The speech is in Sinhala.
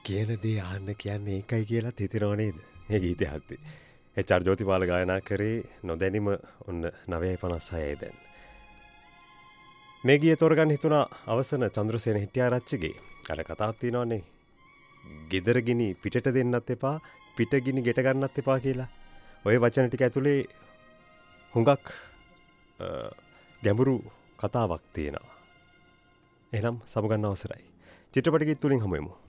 කියන දේ අහන්න කියන්නේ ඒකයි කියලා හිතෙනව නේද? මේ ගීතය අහද්දී. එච්.ආර්. ජෝතිපාල ගායනා කරේ නොදැනීම ඔන්න 9:56 දැන්. මේ ගීය තෝරගන්න හිතුණා අවසන චන්ද්‍රසේන හෙට්ටිආරච්චිගේ. අර කතාවක් තියෙනවනේ. ගෙදර ගිනි පිටට දෙන්නත් එපා, පිට ගිනි ගෙට ගන්නත් එපා කියලා. ওই වචන ටික ඇතුලේ හුඟක් ගැඹුරු කතාවක් තියෙනවා. එහෙනම් සමුගන්න අවසරයි. චිත්‍රපට ගීත තුලින් හමු වෙමු.